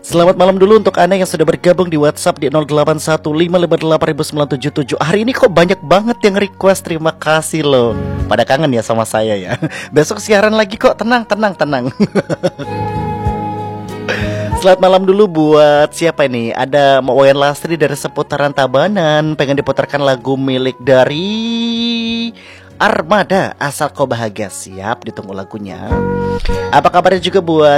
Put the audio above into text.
Selamat malam dulu untuk Anda yang sudah bergabung di WhatsApp di 0815588977. Hari ini kok banyak banget yang request, terima kasih loh. Pada kangen ya sama saya ya. Besok siaran lagi kok, tenang. Selamat malam dulu buat siapa ini? Ada Wayan Lastri dari seputaran Tabanan, pengen diputarkan lagu milik dari Armada, Asal Kau Bahagia. Siap, ditunggu lagunya. Apa kabarnya juga buat